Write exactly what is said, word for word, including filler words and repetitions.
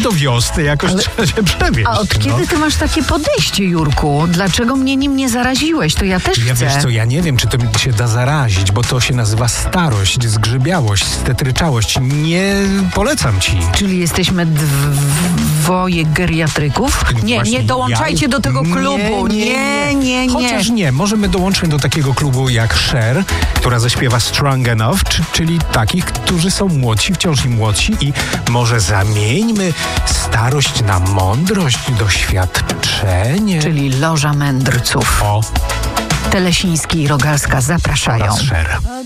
do wiosny jakoś Ale... trzeba się przewieźć. A od no. kiedy ty masz takie podejście, Jurku? Dlaczego mnie nim nie zaraziłeś? To ja też ja chcę. Wiesz co, ja nie wiem, czy to się da zarazić, bo to się nazywa starość, zgrzybiałość, stetryczałość. Nie polecam ci. Czyli jesteśmy dwoje geriatryków? Nie, Właśnie nie dołączajcie ja... do tego klubu. Nie, nie, nie. nie. Chociaż nie, może my dołączymy do takiego klubu jak Cher, która zaśpiewa Strong Enough, czy, czyli takich, którzy są młodsi, wciąż i młodsi i może zamieńmy starość na mądrość, doświadczenie. Czyli Loża Mędrców. O. Telesiński i Rogalska zapraszają. Oraz Cher.